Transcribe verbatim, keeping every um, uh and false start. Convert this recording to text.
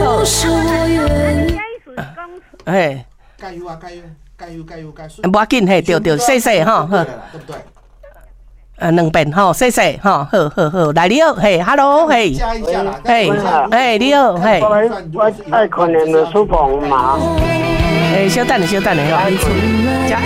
好。嘿， 加油啊！加油！加油！加油！加油！ 无要紧，嘿，对对，谢谢哈，好， 对不对？ 呃，两遍吼，谢谢哈，好好好，来你好，嘿 ，hello， 嘿， 加一下啦， 嘿，嘿，你好，嘿， 我我爱可怜的苏鹏嘛， 诶，稍等下，稍等下，吼，加。